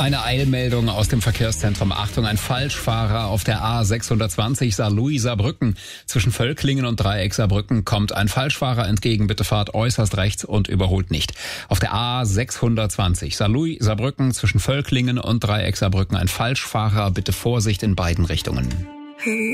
Eine Eilmeldung aus dem Verkehrszentrum. Achtung, ein Falschfahrer auf der A620 Saarlouis-Saarbrücken. Zwischen Völklingen und Dreieck Saarbrücken kommt ein Falschfahrer entgegen. Bitte fahrt äußerst rechts und überholt nicht. Auf der A620 Saarlouis-Saarbrücken zwischen Völklingen und Dreieck Saarbrücken ein Falschfahrer. Bitte Vorsicht in beiden Richtungen.